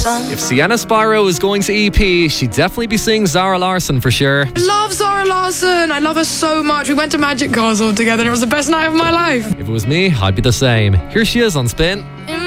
fun. If Sienna Spyro is going to EP, she'd definitely be seeing Zara Larsson for sure. I love Zara Larsson. I love her so much. We went to Magic Castle together and it was the best night of my life. If it was me, I'd be the same. Here she is on Spin. In